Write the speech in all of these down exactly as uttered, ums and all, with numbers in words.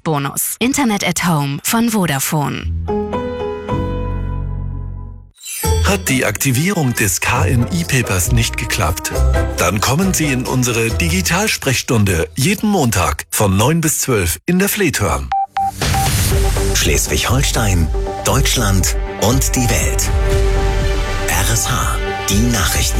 Bonus. Internet at Home von Vodafone. Hat die Aktivierung des K M I-Papers nicht geklappt? Dann kommen Sie in unsere Digitalsprechstunde jeden Montag von neun bis zwölf in der Fleethorn. Schleswig-Holstein, Deutschland und die Welt. R S H, die Nachrichten.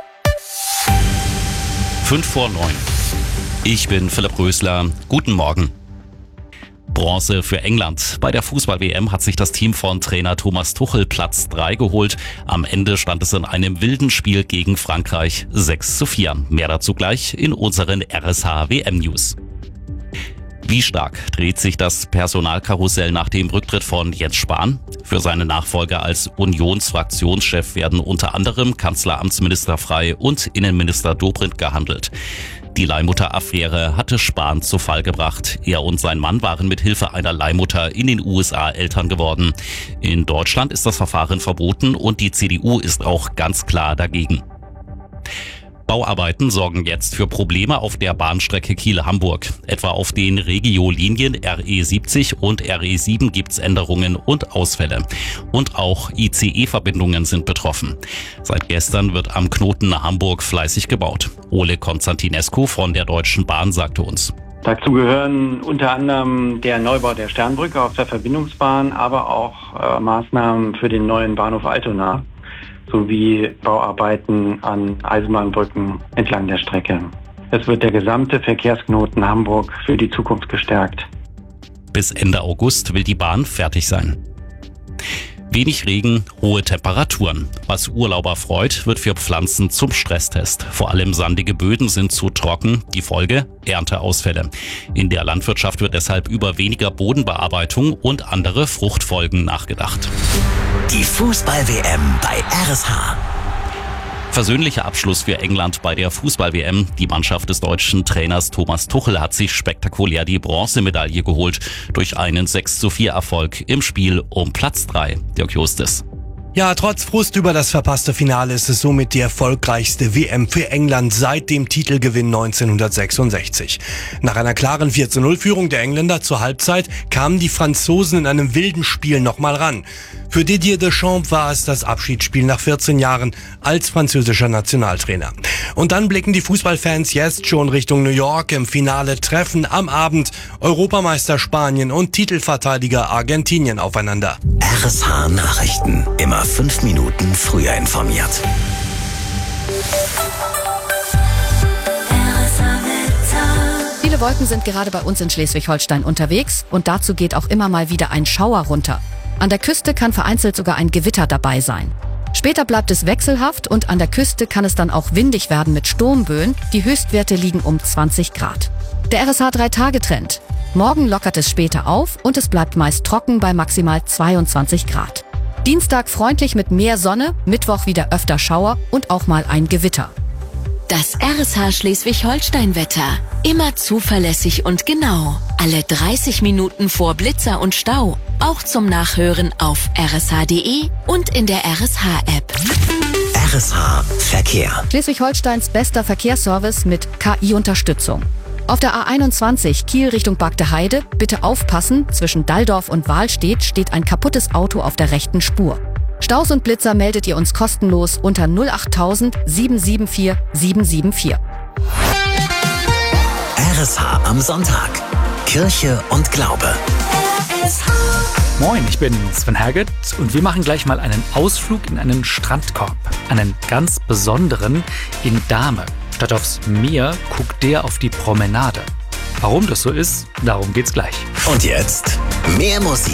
Fünf vor neun. Ich bin Philipp Rösler. Guten Morgen. Bronze für England. Bei der Fußball-W M hat sich das Team von Trainer Thomas Tuchel Platz drei geholt. Am Ende stand es in einem wilden Spiel gegen Frankreich sechs zu vier. Mehr dazu gleich in unseren R S H W M-News. Wie stark dreht sich das Personalkarussell nach dem Rücktritt von Jens Spahn? Für seine Nachfolger als Unionsfraktionschef werden unter anderem Kanzleramtsminister Frey und Innenminister Dobrindt gehandelt. Die Leihmutter-Affäre hatte Spahn zu Fall gebracht. Er und sein Mann waren mit Hilfe einer Leihmutter in den U S A Eltern geworden. In Deutschland ist das Verfahren verboten und die C D U ist auch ganz klar dagegen. Bauarbeiten sorgen jetzt für Probleme auf der Bahnstrecke Kiel-Hamburg. Etwa auf den Regio-Linien R E siebzig und R E sieben gibt's Änderungen und Ausfälle. Und auch I C E-Verbindungen sind betroffen. Seit gestern wird am Knoten Hamburg fleißig gebaut. Ole Konstantinescu von der Deutschen Bahn sagte uns: Dazu gehören unter anderem der Neubau der Sternbrücke auf der Verbindungsbahn, aber auch äh, Maßnahmen für den neuen Bahnhof Altona sowie Bauarbeiten an Eisenbahnbrücken entlang der Strecke. Es wird der gesamte Verkehrsknoten Hamburg für die Zukunft gestärkt. Bis Ende August will die Bahn fertig sein. Wenig Regen, hohe Temperaturen. Was Urlauber freut, wird für Pflanzen zum Stresstest. Vor allem sandige Böden sind zu trocken. Die Folge? Ernteausfälle. In der Landwirtschaft wird deshalb über weniger Bodenbearbeitung und andere Fruchtfolgen nachgedacht. Die Fußball-W M bei R S H. Versöhnlicher Abschluss für England bei der Fußball-W M. Die Mannschaft des deutschen Trainers Thomas Tuchel hat sich spektakulär die Bronzemedaille geholt durch einen sechs zu vier Erfolg im Spiel um Platz drei. Dirk Justus. Ja, trotz Frust über das verpasste Finale ist es somit die erfolgreichste W M für England seit dem Titelgewinn neunzehnhundertsechsundsechzig. Nach einer klaren vier zu null Führung der Engländer zur Halbzeit kamen die Franzosen in einem wilden Spiel nochmal ran. Für Didier Deschamps war es das Abschiedsspiel nach vierzehn Jahren als französischer Nationaltrainer. Und dann blicken die Fußballfans jetzt schon Richtung New York. Im Finale treffen am Abend Europameister Spanien und Titelverteidiger Argentinien aufeinander. R S H Nachrichten. Immer fünf Minuten früher informiert. Viele Wolken sind gerade bei uns in Schleswig-Holstein unterwegs und dazu geht auch immer mal wieder ein Schauer runter. An der Küste kann vereinzelt sogar ein Gewitter dabei sein. Später bleibt es wechselhaft und an der Küste kann es dann auch windig werden mit Sturmböen. Die Höchstwerte liegen um zwanzig Grad. Der R S H drei Tage Trend. Morgen lockert es später auf und es bleibt meist trocken bei maximal zweiundzwanzig Grad. Dienstag freundlich mit mehr Sonne, Mittwoch wieder öfter Schauer und auch mal ein Gewitter. Das R S H Schleswig-Holstein-Wetter. Immer zuverlässig und genau. Alle dreißig Minuten vor Blitzer und Stau. Auch zum Nachhören auf r s h punkt d e und in der R S H-App. R S H Verkehr. Schleswig-Holsteins bester Verkehrsservice mit K I-Unterstützung. Auf der A einundzwanzig Kiel Richtung Bagde Heide, bitte aufpassen, zwischen Dalldorf und Wahlstedt steht ein kaputtes Auto auf der rechten Spur. Staus und Blitzer meldet ihr uns kostenlos unter null acht null null sieben sieben vier sieben sieben vier. R S H am Sonntag. Kirche und Glaube. R S H. Moin, ich bin Sven Herget und wir machen gleich mal einen Ausflug in einen Strandkorb. Einen ganz besonderen in Dahme. Statt aufs Meer guckt der auf die Promenade. Warum das so ist, darum geht's gleich. Und jetzt mehr Musik.